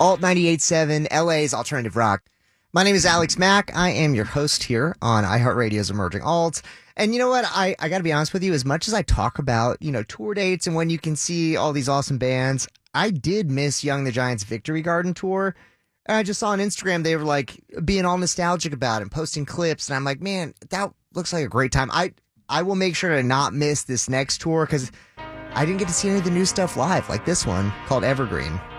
Alt 98.7, LA's alternative rock. My name is Alex Mack. I am your host here on iHeartRadio's Emerging Alt. And you know what? I got to be honest with you. As much as I talk about, tour dates and when you can see all these awesome bands, I did miss Young the Giants' Victory Garden tour. I just saw on Instagram they were like being all nostalgic about it and posting clips. And I'm like, man, that looks like a great time. I will make sure to not miss this next tour because I didn't get to see any of the new stuff live, like this one called Evergreen.